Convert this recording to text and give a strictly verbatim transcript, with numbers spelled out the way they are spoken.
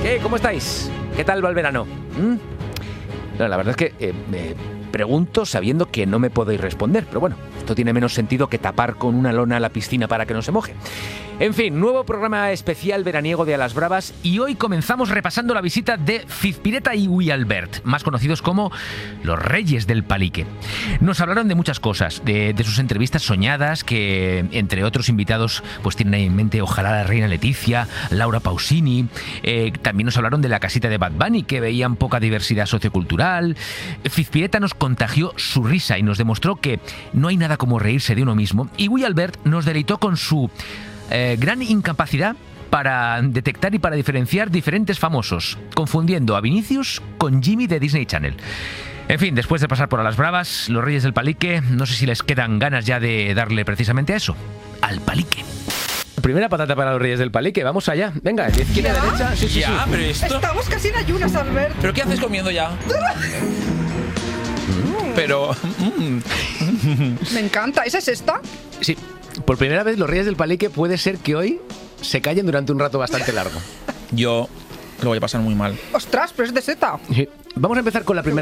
Eh, ¿cómo estáis? ¿Qué tal va el verano? ¿Mm? No, la verdad es que eh, me pregunto sabiendo que no me podéis responder, pero bueno, esto tiene menos sentido que tapar con una lona la piscina para que no se moje. En fin, nuevo programa especial veraniego de A las Bravas y hoy comenzamos repasando la visita de Zizpireta y Guialbert, más conocidos como los Reyes del Palique. Nos hablaron de muchas cosas, de, de sus entrevistas soñadas, que entre otros invitados pues tienen ahí en mente ojalá la reina Leticia, Laura Pausini. Eh, también nos hablaron de la casita de Bad Bunny, que veían poca diversidad sociocultural. Zizpireta nos contagió su risa y nos demostró que no hay nada como reírse de uno mismo. Y Guialbert nos deleitó con su Eh, gran incapacidad para detectar y para diferenciar diferentes famosos, confundiendo a Vinicius con Jimmy de Disney Channel. En fin, después de pasar por A las Bravas, los Reyes del Palique, no sé si les quedan ganas ya de darle precisamente a eso, al palique. Primera patata para los Reyes del Palique, vamos allá. Venga, de izquierda a derecha. Sí, sí, ya, sí. pero esto... Estamos casi en ayunas, Albert. ¿Pero qué haces comiendo ya? Pero... Me encanta. ¿Esa es esta? Sí. Por primera vez los Reyes del Palique puede ser que hoy se callen durante un rato bastante largo. Yo lo voy a pasar muy mal. Ostras, pero es de seta. Sí. Vamos a empezar con la primera